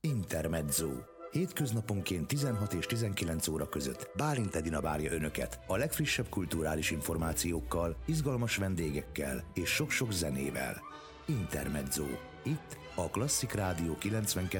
Intermezzo. Hétköznaponként 16 és 19 óra között Bálint Edina várja Önöket a legfrissebb kulturális információkkal, izgalmas vendégekkel és sok-sok zenével. Intermezzo. Itt a Klasszik Rádió 92